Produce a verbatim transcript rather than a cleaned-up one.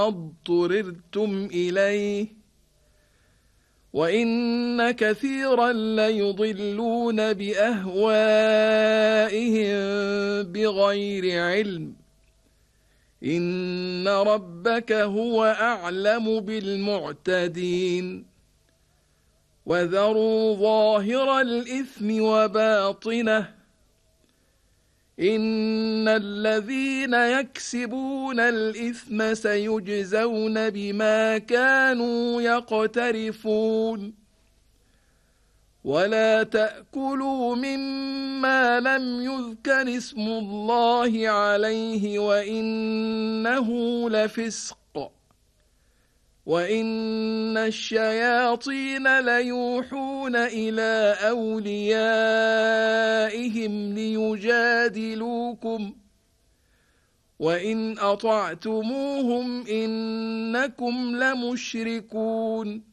اضطررتم إليه وإن كثيرا ليضلون بأهوائهم بغير علم إن ربك هو أعلم بالمعتدين وذروا ظاهر الإثم وباطنه إن الذين يكسبون الإثم سيجزون بما كانوا يقترفون ولا تأكلوا مما لم يذكر اسم الله عليه وإنه لفسق وإن الشياطين ليوحون إلى أوليائهم ليجادلوكم وإن أطعتموهم إنكم لمشركون